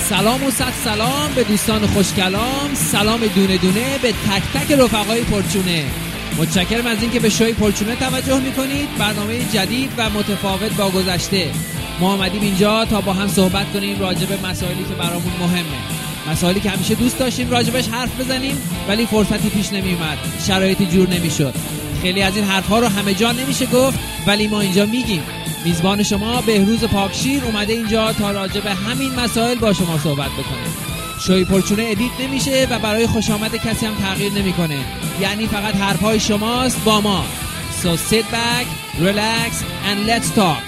سلام و صد سلام به دوستان خوشکلام، سلام دونه دونه به تک تک رفقای پرچونه. متشکرم از اینکه به شوی پرچونه توجه میکنید. برنامه جدید و متفاوت با گذشته. ما آمدیم اینجا تا با هم صحبت کنیم راجع به مسائلی که برامون مهمه، مسائلی که همیشه دوست داشتیم راجبش حرف بزنیم ولی فرصتی پیش نمیومد، شرایطی جور نمیشد. خیلی از این حرفها رو همه جا نمیشه گفت ولی ما اینجا میگیم. میزبان شما بهروز پاکشیر اومده اینجا تا راجع به همین مسائل با شما صحبت بکنه. شوی پرچونه ادیت نمیشه و برای خوش آمد کسی هم تغییر نمیکنه، یعنی فقط حرفهای شماست با ما. So sit back, relax and let's talk.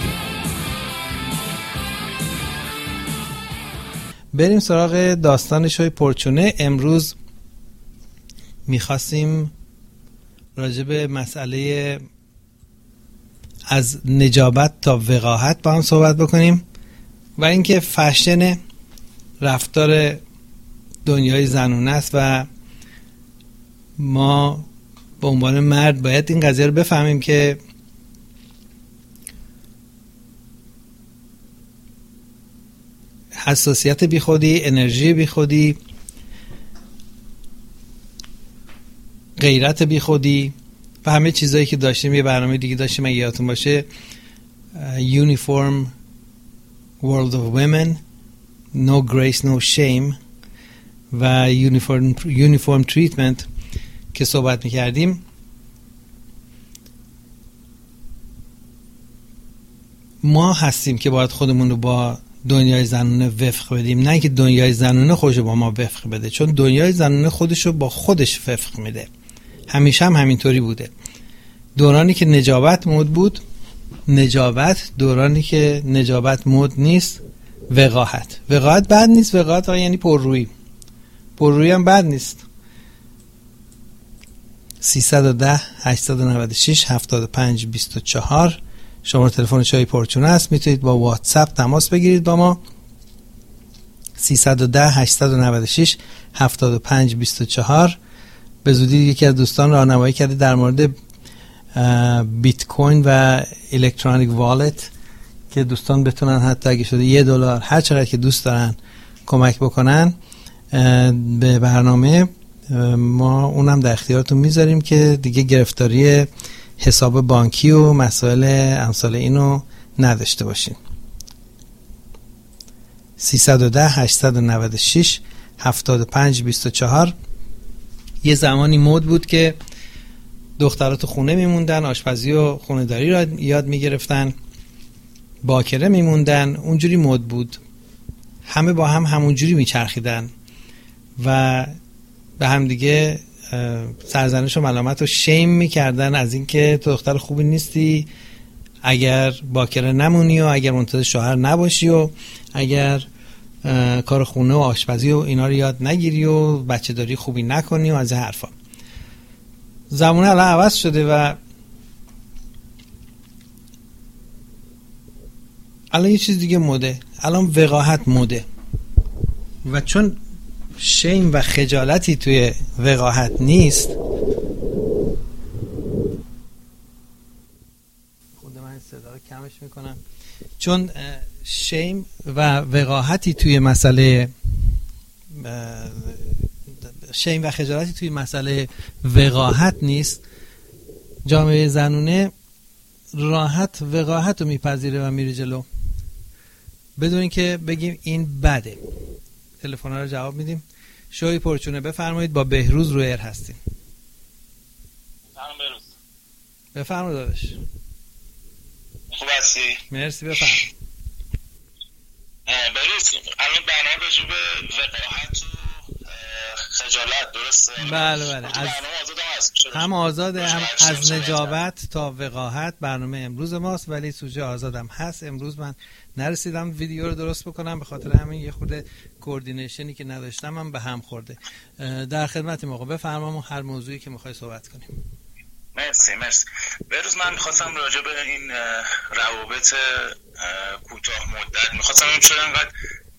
بریم سراغ داستان شوی پرچونه. امروز میخواستیم راجع به مسئله از نجابت تا وقاحت با هم صحبت بکنیم و اینکه فشن رفتار دنیای زنونه است و ما به عنوان مرد باید این قضیه رو بفهمیم که حساسیت بی خودی، انرژی بی خودی، غیرت بی خودی و همه چیزایی که داشتیم. یه برنامه دیگه داشتیم اگه یادتون باشه، Uniform World of Women, No Grace No Shame و Uniform Treatment که صحبت میکردیم. ما هستیم که باید خودمون رو با دنیای زنونه وفق بدیم، نه که دنیای زنونه خودشو با ما وفق بده، چون دنیای زنونه خودشو با خودش وفق میده. همیشه هم همینطوری بوده. دورانی که نجابت مد بود نجابت، دورانی که نجابت مد نیست وقاحت. وقاحت بد نیست، وقاحت یعنی پررویی. پررویی هم بد نیست. 310 896 75 24 شماره تلفن شوی پرچونه است. میتونید با واتساپ تماس بگیرید با ما. 310 896 75 24. به زودی یکی از دوستان راهنمایی کرده در مورد بیت کوین و الکترونیک والت که دوستان بتونن حتی اگه شده $1 هر چقدر که دوست دارن کمک بکنن به برنامه. ما اونم در اختیارتون میذاریم که دیگه گرفتاری حساب بانکی و مسائل امثال اینو نداشته باشین. 310 896 75 24. یه زمانی مد بود که دخترها تو خونه میموندن، آشپزی و خونه‌داری را یاد میگرفتن، باکره میموندن، اونجوری مد بود. همه با هم همونجوری میچرخیدن و به هم دیگه سرزنش و ملامت و شیم میکردن از اینکه تو دختر خوبی نیستی اگر باکره نمونی و اگر منتظر شوهر نباشی و اگر کار خونه و آشپزی و اینا رو یاد نگیری و بچه داری خوبی نکنی و از این حرفا. زمانه الان عوض شده و الان یه چیز دیگه مده. الان وقاحت مده و چون شیم و خجالتی توی وقاحت نیست، خود من صدا رو کمش میکنم، چون شیم و وقاحتی توی مسئله شیم و خجالتی توی مسئله وقاحت نیست، جامعه زنونه راحت وقاحت رو میپذیره و میره جلو بدون اینکه بگیم این بده. تلفن رو جواب میدیم. شوی پرچونه بفرمایید، با بهروز روی ایر هستیم. سلام بهروز. بفرمایید داداش. خوب هستی؟ مرسی، بفرمایید. بهروز الان برنامه راجع به وقاحت و خجالت درسته؟ بله هم آزاده، هم از نجابت تا وقاحت برنامه امروز ماست، ولی سوژه آزادم هست. امروز من نرسیدم ویدیو رو درست بکنم، به خاطر همین یه خورده کوردینیشنی که نداشتم هم به هم خورده. در خدمت موقع بفرمام هر موضوعی که میخوای صحبت کنیم. مرسی. بهروز من میخواستم راجع به این روابط کوتاه مدت میخواستم ببینم چرا انقدر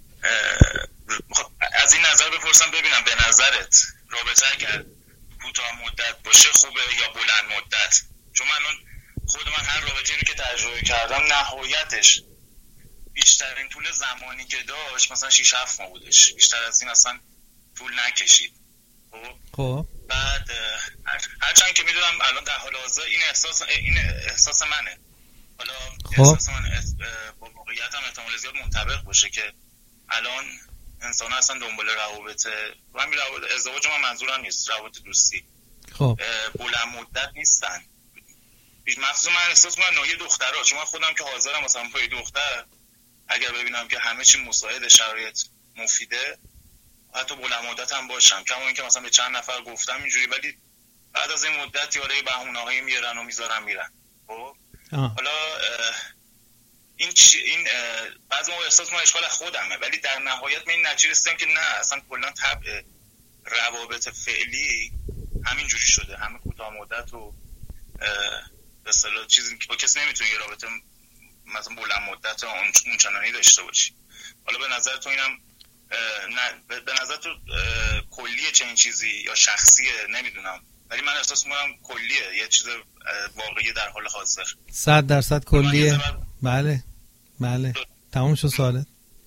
از این نظر بپرسم ببینم به نظرت رابطه اگر کوتاه مدت باشه خوبه یا بلند مدت؟ چون من خود من هر رابطه‌ای رو که تجربه کردم نهایتش بیشترین طول زمانی که داشت مثلا 6-7 ماه بودش، بیشتر از این اصلا طول نکشید. خب بعد هرچند که میدونم الان در حال حاضر این احساس منه، حالا احساس من با واقعیت هم احتمال زیاد منطبق باشه که الان انسان اصلا دنبال روابط و همین روابط ازدواج من منظورم نیست، روابط دوستی خب بلند مدت نیستن. مخصوصا من احساس میکنم نوعی دخترها، چون من خودم که حاضرم مثلا پای دختر اگر ببینم که همه چی مساعد، شرایط مفیده، حتی بلند مدت هم باشم، کما اینکه مثلا به چند نفر گفتم اینجوری، ولی بعد از این مدت یاره بهونه‌هایی میارن و میذارن میرن. خب حالا این بعضی موقع احساس میکنم اشکال خودمه، ولی در نهایت من این نتیجه رسیدم که نه، اصلا کلا طبع روابط فعلی همینجوری شده، همه کوتاه مدت و به اصطلاح چیزی که با کسی نمیتونی یه رابطه مثلا بلند مدت اونچنانی داشته باشی. حالا به نظر تو اینم به نظر تو کلیه چنین چیزی یا شخصیه نمیدونم، ولی من احساس میکنم کلیه، یه چیز واقعی در حال حاضر 100% کلیه. بله تموم شد سوالت؟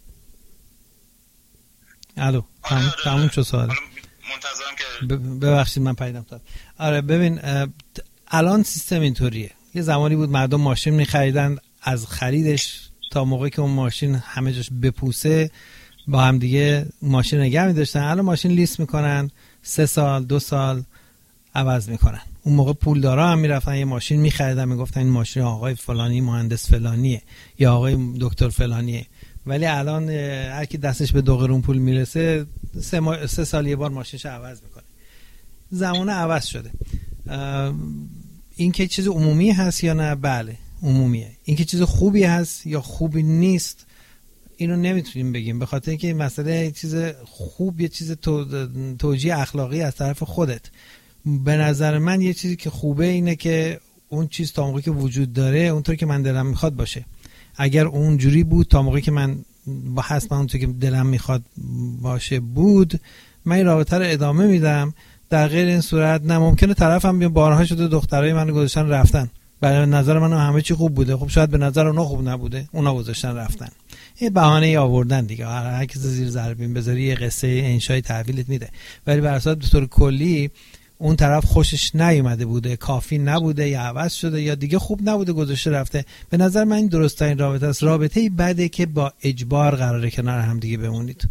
الو تموم شد سوالت؟ منتظرم که ببخشید من پیدم داد. آره ببین الان سیستم اینطوریه، یه زمانی بود مردم ماشین می‌خریدن، از خریدش تا موقعی که اون ماشین همه جاش بپوسه با هم دیگه ماشین نگه می‌داشتن. الان ماشین لیست میکنن 3 سال 2 سال عوض میکنن. اون موقع پولدارا هم میرفتن یه ماشین می‌خریدن، میگفتن این ماشین آقای فلانی مهندس فلانیه یا آقای دکتر فلانیه، ولی الان هر کی دستش به 2 قرون پول میرسه 3 سال یه بار ماشینش عوض میکنه. زمانه عوض شده. این که چیز عمومی هست یا نه؟ بله عمومیه. این که چیز خوبی هست یا خوبی نیست اینو نمیتونیم بگیم، به خاطر اینکه مسئله چیز خوب یه چیز توجیه اخلاقی از طرف خودت. به نظر من یه چیزی که خوبه اینه که اون چیز تا موقعی که وجود داره اونطور که من دلم میخواد باشه. اگر اون جوری بود تا موقعی که من با حسب اونطور که دلم میخواد باشه بود، من این رابطه رو ادامه میدم. در غیر این صورت نه، ممکنه طرفم بارها شده دخترای منو گذاشتن رفتن، به نظر من همه چی خوب بوده، خب شاید به نظر اونا خوب نبوده، اونا گذاشتن رفتن. یه بهانه‌ای آوردن دیگه، هر کسی زیر ذره بین بذاری یه قصه انشای تحویلت میده، ولی بر اساس به طور کلی اون طرف خوشش نیومده بوده، کافی نبوده یا عوض شده یا دیگه خوب نبوده گذاشته رفته. به نظر من این درست ترین رابطه است. رابطه‌ای بده که با اجبار قراره کنار هم دیگه بمونید.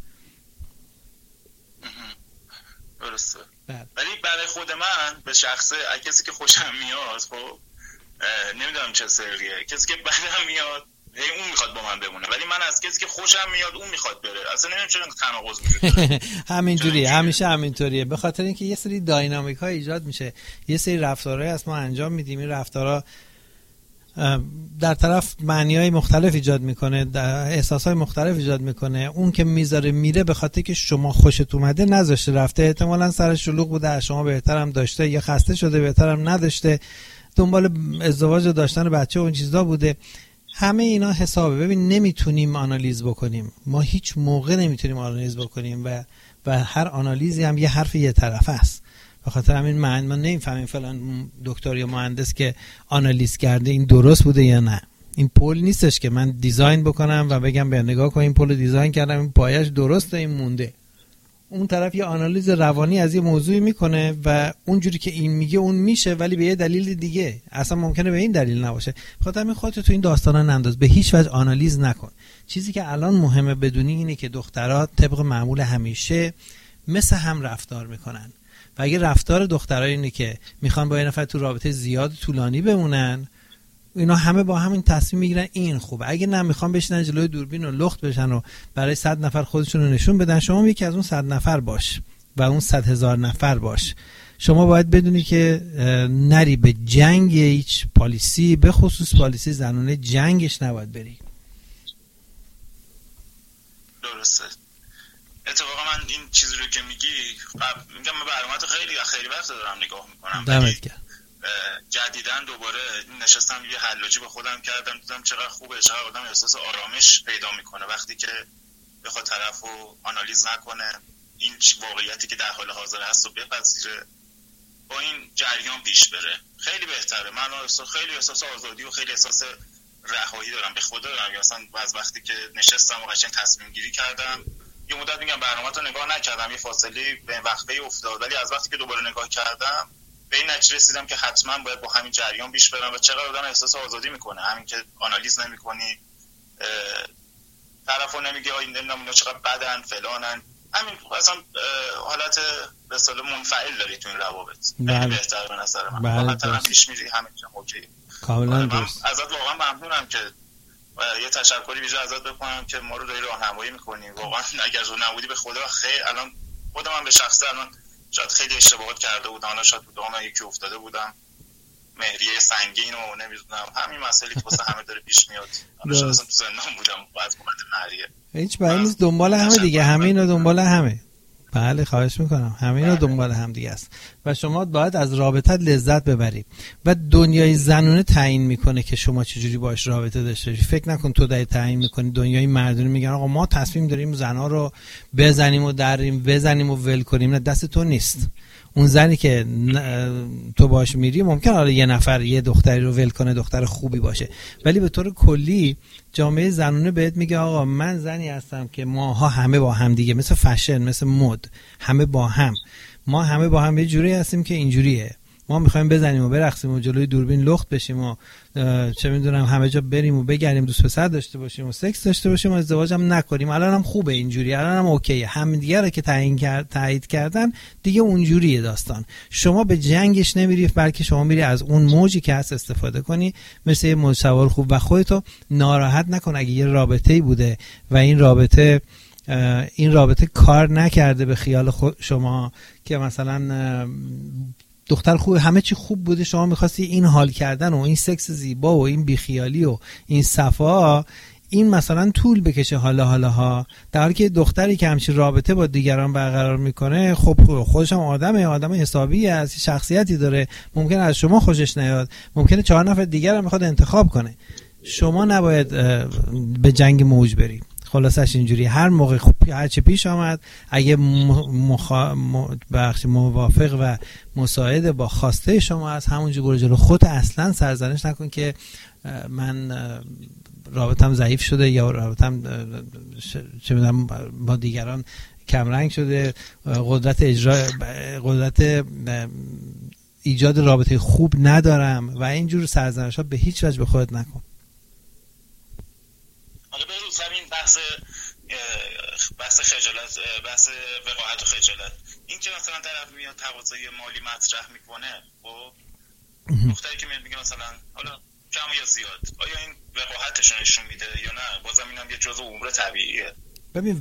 درسته. ولی برای خود من به شخصه کسی که خوشم میاد، خب نمیدونم چه سریه، کسی که بدم میاد اون میخواد با من بمونه، ولی من از کسی که خوشم میاد اون میخواد بره. اصلا نمیدونم چرا تناقض وجود داره. همینجوریه، همیشه همینطوریه، به خاطر اینکه یه سری داینامیک ها ایجاد میشه، یه سری رفتارهای از ما انجام میدیم، این رفتارها در طرف معنی‌های مختلف ایجاد میکنه، احساسات مختلف ایجاد میکنه. اون که میذاره میره به خاطر که شما خوشت اومده نذاشته رفته، احتمالاً سر شلوغ بوده، از شما بهترم داشته یا خسته شده بهترم نداشته، دنبال ازدواج و داشتن بچه و این چیزا بوده. همه اینا حسابه. ببین نمیتونیم آنالیز بکنیم، ما هیچ موقع نمیتونیم آنالیز بکنیم و هر آنالیزی هم یه حرف یه طرفه است. به خاطر همین ما نمیفهمیم فلان دکتر یا مهندس که آنالیز کرده این درست بوده یا نه. این پل نیستش که من دیزاین بکنم و بگم به نگاه کن این پل دیزاین کردم، این پایش درسته این مونده. اون طرف یه آنالیز روانی از یه موضوعی میکنه و اونجوری که این میگه اون میشه، ولی به یه دلیل دیگه اصلا ممکنه به این دلیل نباشه. بخاطر همین خودت تو این داستانا ننداز، به هیچ وجه آنالیز نکن. چیزی که الان مهمه بدونی اینه که دخترها طبق معمول همیشه مثل هم رفتار میکنن و اگه رفتار دخترها اینه که میخوان با یه نفر تو رابطه زیاد طولانی بمونن، اینا همه با همین تصمیم میگیرن این خوبه. اگه نه میخوان بشینن جلوی دوربین و لخت بشن و برای 100 نفر خودشون رو نشون بدن، شما یکی از اون 100 نفر باش و اون 100,000 نفر باش. شما باید بدونی که نری به جنگ هیچ پالیسی، به خصوص پالیسی زنانه، جنگش نباید بری. درسته. اتفاقا من این چیزی رو که میگی میگم من برنامه‌تو خیلی وقت دارم نگاه میکنم، دمت گرم. جدیدن دوباره نشستم یه حلاجی به خودم کردم، دیدم چقدر خوبه، چقدر آدم احساس آرامش پیدا میکنه وقتی که بخواد طرفو آنالیز نکنه، این واقعیتی که در حال حاضر هست رو بپذیره، با این جریان پیش بره. خیلی بهتره. من خیلی احساس آزادی و خیلی احساس رهایی دارم، به خدا دارم. مثلا از وقتی که نشستم و قشنگ تصمیم گیری کردم، یه مدت میگم برنامه‌تو نگاه نکردم، یه فاصله به وقفه افتاد، ولی از وقتی که دوباره نگاه کردم به این نتیجه رسیدم که حتما باید با همین جریان پیش برم و چقدر آدم احساس آزادی میکنه. همین که آنالیز نمی‌کنی، طرفو نمیگه این نمیدونم اینا چقدر بدن فلانن، همین اصلا حالت به اصطلاح منفعل داری تو این روابط. خیلی بهتره به نظر من. حتما پیش میری همه چیز اوکی. کاملا درست. ازت واقعا ممنونم که یه تشکری ویژه ازت بکنم که ما رو داری راهنمایی می‌کنی. واقعا اگر تو نبودی به خدا خیلی الان خودم هم به شخصه الان شاید خیلی اشتباهات کرده بودم، الان شاید تو دام یکی افتاده بودم، مهریه سنگین و نمیدونم همین مسئله که واسه همه داره پیش میاد. الان شاید اصلا تو زندان بودم از موقع مهریه. هیچ بحثی نیست، دنبال همه دیگه، همه اینا دنبال همه. بله خواهش میکنم، همه اینا دنبال هم دیگه است و شما باید از رابطت لذت ببری و دنیای زنونه تعیین میکنه که شما چجوری باش رابطه داشته باشی. فکر نکن تو داری تعیین میکنی. دنیای مردونه میگن آقا ما تصمیم داریم زنا رو بزنیم و دریم، بزنیم و ول کنیم. نه، دست تو نیست. اون زنی که تو باش میری ممکن آره یه نفر یه دختری رو ول کنه، دختر خوبی باشه، ولی به طور کلی جامعه زنونه بهت میگه آقا من زنی هستم که ماها همه با هم دیگه، مثل فشن، مثل مد، همه با هم، ما همه با هم یه جوری هستیم که اینجوریه. ما میخوایم بزنیم و برقصیم و جلوی دوربین لخت بشیم و چه میدونم همه جا بریم و بگردیم، دوست پسر داشته باشیم و سکس داشته باشیم و ازدواج هم نکنیم. الان هم خوبه اینجوری، الان هم اوکیه. هم دیگه رو که تایید کردن دیگه اونجوریه داستان. شما به جنگش نمیری، بلکه شما میری از اون موجی که هست استفاده کنی، مثل یه موج سوار خوب، و خودتو ناراحت نکن اگه یه رابطه‌ای بوده و این رابطه کار نکرده به خیال شما که مثلا دختر خوب، همه چی خوب بوده، شما میخواستی این حال کردن و این سکس زیبا و این بیخیالی و این صفا این مثلا طول بکشه حالا در حالی که دختری که همچین رابطه با دیگران برقرار میکنه خب خودش هم آدم حسابی است، شخصیتی داره، ممکنه از شما خوشش نیاد، ممکنه 4 نفر دیگر هم میخواد انتخاب کنه. شما نباید به جنگ موج بری. خلاصش اینجوری هر موقع هر چه پیش آمد اگه موافق و مساعد با خواسته شما از همونجا برو جلو. خود اصلا سرزنش نکن که من رابطم ضعیف شده یا رابطم چه میدونم با دیگران کمرنگ شده، قدرت ایجاد رابطه خوب ندارم و اینجور سرزنش‌ها به هیچ وجه به خودت نکن. حالا به روز همین بحث خجالت، بحث وقاحت و خجالت، این که مثلا طرف میاد تقاضای مالی مطرح میکنه، خب دختری که میاد میگه مثلا حالا کم یا زیاد، آیا این وقاحتش نشون میده یا نه؟ بازم اینم یه جزء امور طبیعیه. ببین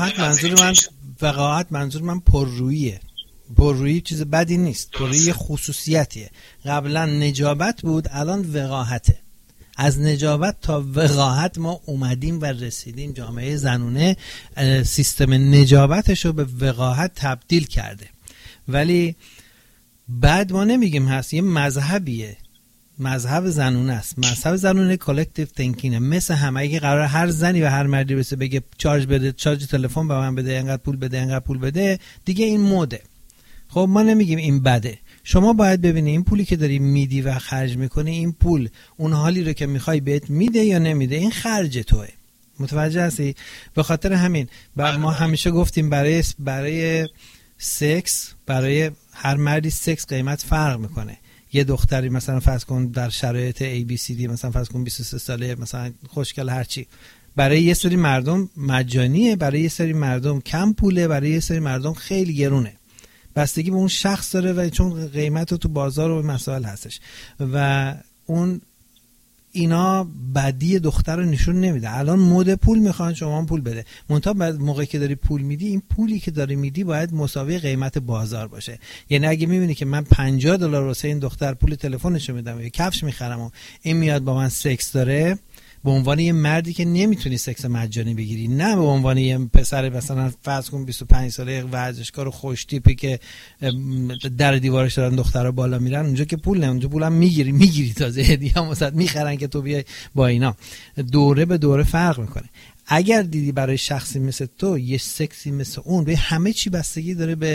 وقاحت منظور من پرروییه. پررویی چیز بدی نیست، پررویی خصوصیتیه. قبلا نجابت بود، الان وقاحته. از نجابت تا وقاحت ما اومدیم و رسیدیم. جامعه زنونه سیستم نجابتش رو به وقاحت تبدیل کرده، ولی بعد ما نمیگیم هست. یه مذهبیه، مذهب زنونه است. مذهب زنونه کالکتیو تینکینه. مثل همه اگه قرار هر زنی و هر مردی بسه بگه چارج بده، چارج تلفن به من بده، انقدر پول بده، انقدر پول بده، دیگه این مده. خب ما نمیگیم این بده. شما باید ببینی این پولی که داری میدی و خرج میکنی، این پول اون حالی رو که میخوای بهت میده یا نمیده، این خرج توه. متوجه هستی؟ به خاطر همین ما همیشه گفتیم برای سکس، برای هر مردی سکس قیمت فرق میکنه. یه دختری مثلا فرض کن در شرایط ABCD، مثلا فرض کن 23 ساله، مثلا خوشگل، هرچی، برای یه سری مردم مجانیه، برای یه سری مردم کم پوله، برای یه سری مردم خیلی گرونه. بستگی به اون شخص داره و چون قیمت تو بازار و مسائل هستش و اون اینا بدی دختر رو نشون نمیده. الان مد پول میخوان، شما هم پول بده، منتها بعد موقعی که داری پول میدی، این پولی که داری میدی باید مساوی قیمت بازار باشه. یعنی اگه میبینی که من $50 واسه این دختر پول تلفنشو میدم یا کفش میخرم و این میاد با من سکس داره، به عنوان یه مردی که نمیتونی سکس مجانی بگیری، نه به عنوان یه پسر مثلا فرض کن 25 ساله ورزشکار خوش تیپی که در دیوارش دارن دخترها بالا میرن، اونجا که پول نه، اونجا پولم میگیری تازه هدیه هم واسط میخرن که تو بیای با اینا. دوره به دوره فرق میکنه. اگر دیدی برای شخصی مثل تو یه سکسی مثل اون، به همه چی بستگی داره به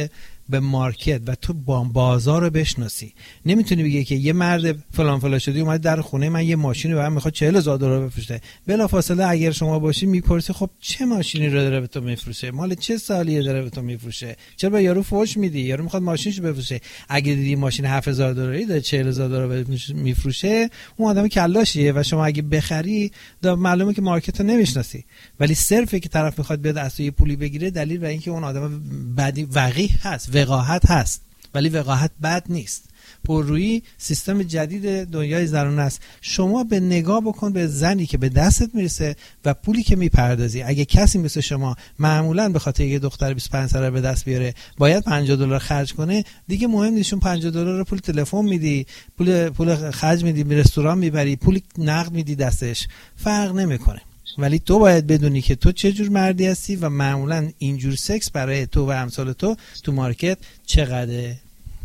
به مارکت و تو بازار رو بشناسی. نمیتونی بگی که یه مرد فلان فلان شدی اومد در خونه من یه ماشینی رو میخواد 40,000 دلار بفروشه، بلافاصله اگر شما باشی میپرسی خب چه ماشینی رو داره به تو میفروشه، مال چه سالیه داره به تو میفروشه، چرا به یارو فوش میدی، یارو میخواد ماشینشو بفروشه. اگه دیدی ماشین 7,000 دلاری داره 40,000 دلار میفروشه، اون آدم کلاشیه و شما اگه بخری معلومه که مارکت رو نمیشناسی. ولی صرفه که طرف میخواد بیاد از تو یه پولی بگیره دلیل بر اینکه اون آدم بدی وقیح هست، وقاحت هست، ولی وقاحت بد نیست. پررویی سیستم جدید دنیای زنانه است. شما به نگاه بکن به زنی که به دستت میرسه و پولی که میپردازی. اگه کسی مثل شما معمولا به خاطر یه دختر 25 ساله به دست بیاره باید 50 دلار خرج کنه، دیگه مهم نیست. 50 دلار رو پول تلفن میدی، پول خرج میدی، رستوران میبری، پول نقد میدی دستش، فرق نمیکنه. ولی تو باید بدونی که تو چه جور مردی هستی و معمولا اینجور سکس برای تو و امثال تو مارکت چقدره.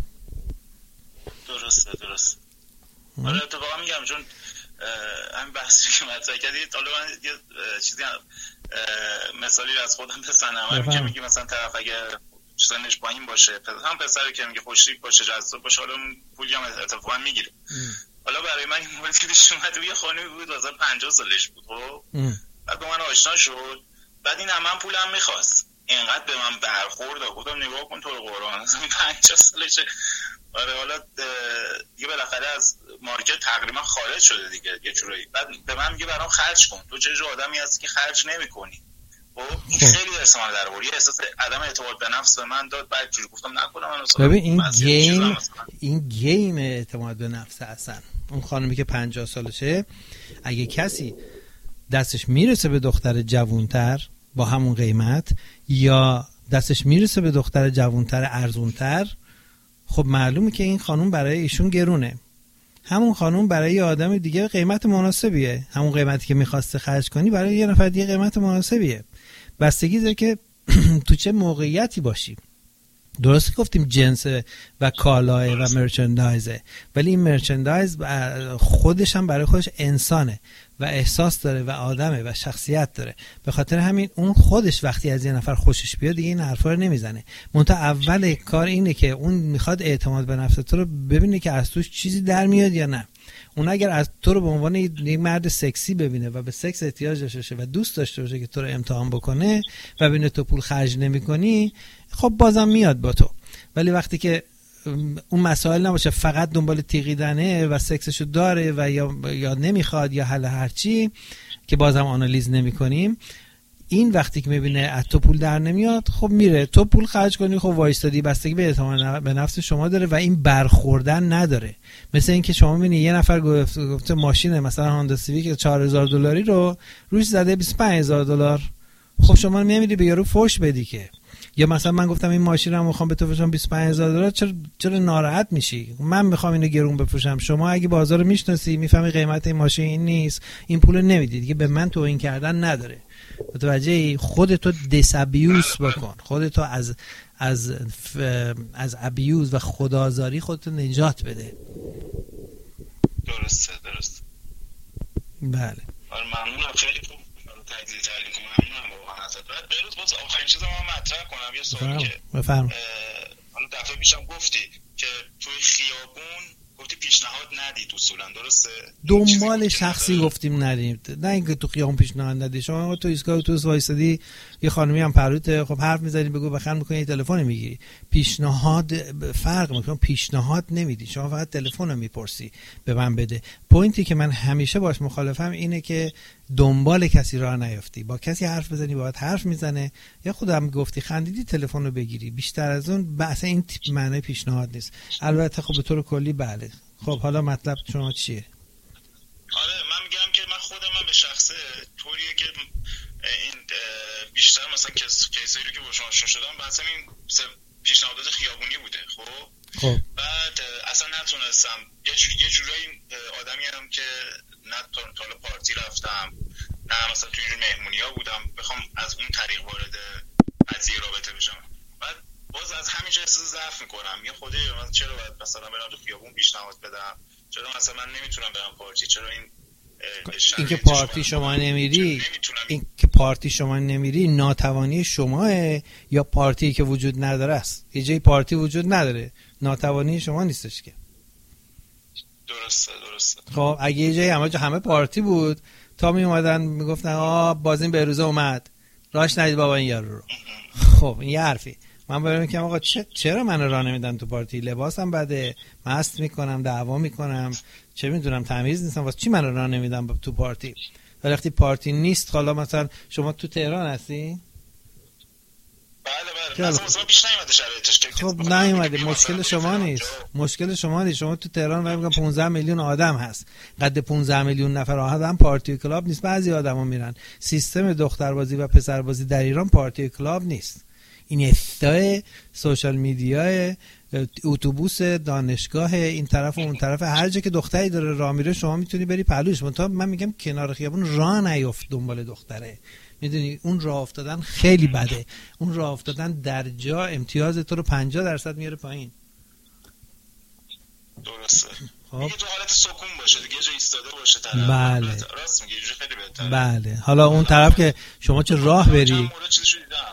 درست. آره اتفاقا میگم چون همین بحثی که مطرح کردید، حالا من یه چیزی مثالی از خودم بزنم. که میگه مثلا طرف اگه سنش پایین باشه، هم پسری که میگه خوشتیپ باشه، جذاب باشه، حالا پولی هم اتفاقا میگیره. حالا برای من این مورد که پیش اومد، یه خانمی بود مثلا 50 سالش بود، خب بعد با من آشنا شد، بعد این هم پولم میخواست، اینقدر به من برخورد گفتم نگاه کن تو رو قرآن مثلا 50 سالشه. آره حالا دیگه بالاخره از مارکت تقریبا خارج شده دیگه یه جورایی. بعد به من میگه برام خرج کن، تو چه جور آدمی هستی که خرج نمی‌کنی؟ خب این خیلی احساس در آورد، یه احساس عدم اعتماد به نفس به من داد. بعد جوری گفتم نکنم من مثلا ببین این گیم اعتماد به نفس اصلا. اون خانمی که 50 سالشه اگه کسی دستش میرسه به دختر جوانتر با همون قیمت یا دستش میرسه به دختر جوانتر ارزونتر، خب معلومه که این خانوم برای ایشون گرونه. همون خانوم برای یه آدم دیگه قیمت مناسبیه، همون قیمتی که میخواسته خرج کنی برای یه نفر دیگه قیمت مناسبیه. بستگی داره که تو چه موقعیتی باشی. درسته گفتیم جنس و کالاه و مرچندایزه، ولی این مرچندایز خودش هم برای خودش انسانه و احساس داره و آدمه و شخصیت داره. به خاطر همین اون خودش وقتی از یه نفر خوشش بیاد دیگه این حرفا رو نمیزنه. منتها اول کار اینه که اون میخواد اعتماد به نفس تو رو ببینه که از توش چیزی در میاد یا نه. اون اگر از تو رو به عنوان یک مرد سکسی ببینه و به سکس احتیاج داشته باشه و دوست داشته باشه که تو رو امتحان بکنه و ببینه تو پول خرج نمی‌کنی، خب بازم میاد با تو. ولی وقتی که اون مسائل نباشه، فقط دنبال تیغیدنه و سکسشو داره و یا نمیخواد یا حل هرچی که بازم آنالیز نمی‌کنیم، این وقتی که میبینه از تو پول در نمیاد، خب میره تو پول خرج کنی، خب وایستادی، بستگی به اعتماد به نفس شما داره و این برخوردن نداره. مثل اینکه شما میبینی یه نفر گفته ماشین مثلا هوندا سیویک 4,000 دلاری رو روش زده 25,000 دلار، خب شما نمیری به یارو فوش بدی که. یا مثلا من گفتم این ماشین رو میخوام به تو بفروشم 25,000 دلار، چرا ناراحت میشی؟ من میخوام اینو گرون بفروشم، شما اگه بازار رو میشناسی میفهمی قیمت این ماشین این نیست، این پول نمیدی دیگه، به من توهین کردن نداره. متوجهی؟ خودتو دیسابیوز بکن، خودتو از ابیوز و خدازاری خودتو نجات بده. درسته. بله. آره ممنونم، خیلی خوب تجزیه تحلیل کنم. ممنونم واقعا ازت. بعد بروز باز آخرین چیزا من مطرح کنم یه سوالی که بفرمایید. حالا دفعه پیشم گفتی که توی خیابون گفتی پیشنهاد ندید اصولا، درسته؟ دنبال شخصی گفتیم ندیم، نه اینکه تو خیابون پیشنهاد ندی. شما تو ایستگاه اتوبوس وایسادی یه خانمی هم پروت، خب حرف میزنی بگو بخند میکنی یه تلفن میگیری. پیشنهاد فرق میکنه، پیشنهاد نمیدی، شما فقط تلفن رو میپرسی به من بده. پوینتی که من همیشه باش مخالفم اینه که دنبال کسی راه نیافتی، با کسی حرف بزنی باید حرف میزنه، یا خودم گفتی خندیدی تلفن رو بگیری. بیشتر از اون بحث این معنی پیشنهاد نیست. البته خب به طور کلی بله. خب حالا مطلب شما چیه؟ آره من میگم که من خودم به شخصه طوریه که این بیشتر مثلا کیسایی رو که با شما شدم بحث این پیشنهادات خیابونی بوده. خب بعد اصلا نتونستم یه جورایی آدمی هم که نه تا پارتی رفتم نه مثلا تو اینجور مهمونی ها بودم بخوام از اون طریق وارد قضیه رابطه بشم. بعد باز از همینجا احساس ضعف میکنم، یه خوده من چرا باید مثلا برم تو خیابون پیشنهاد بدم، چرا مثلا من نمیتونم برم پارتی، چرا این که پارتی شما نمیری، این که پارتی شما نمیری ناتوانی شماه یا پارتی که وجود نداره است؟ یه جای پارتی وجود نداره، ناتوانی شما نیستش که. درسته. خب اگه یه جایی همه پارتی بود تا می اومدن میگفتن بازین بهروزه اومد راش ندید بابا این یارو رو. خب این یه حرفی. من باید میگم آقا چرا من راه نمیدن تو پارتی؟ لباسم بده، مست میکنم، دعوا میکنم، چه میدونم تمیز نیستم، واسه چی من راه نمیدم تو پارتی؟ وقتی پارتی نیست. حالا مثلا شما تو تهران هستی؟ بله مثلا پیش نیومده شرایطش. خب نیومده، مشکل شما نیست. شما تو تهران میگم 15 میلیون آدم هست، قد 15 میلیون نفر آدم پارتی کلاب نیست. بعضی آدما میرن. سیستم دختربازی و پسربازی در ایران پارتی کلاب نیست. این افتای سوشال میدیا، اتوبوس دانشگاه، این طرف و اون طرف، هر جا که دختری داره راه میره شما میتونی بری پهلوش. من میگم کنار خیابون راه نیفت دنبال دختره. میدونی اون راه افتادن خیلی بده. اون راه افتادن در جا امتیاز تو رو 50% میاره پایین. درسته. دیگه تو حالت سکون باشه، دیگه جا ایستاده باشه طرف. بله. راست میگی، خیلی بهتره. بله. حالا اون طرف که شما چه راه بری.